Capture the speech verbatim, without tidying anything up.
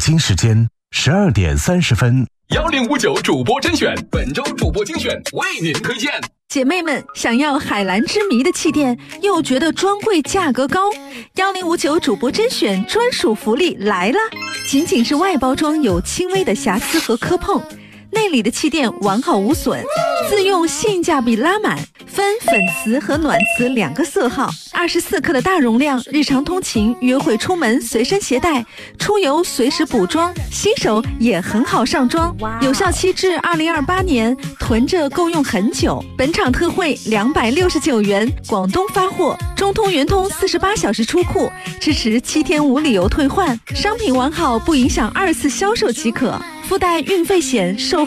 京时间十二点三十分。 幺零五九主播甄选，本周主播精选为您推荐。 姐妹们，想要海蓝之谜的气垫，又觉得专柜价格高，幺零五九主播甄选专属福利来了！仅仅是外包装有轻微的瑕疵和磕碰，内里的气垫完好无损，自用性价比拉满，分粉磁和暖磁两个色号，二十四克的大容量，日常通勤、约会、出门随身携带，出游随时补妆，新手也很好上妆。有效期至二零二八年，囤着够用很久。本场特惠两百六十九元，广东发货，中通、圆通四十八小时出库，支持七天无理由退换，商品完好不影响二次销售即可，附带运费险售。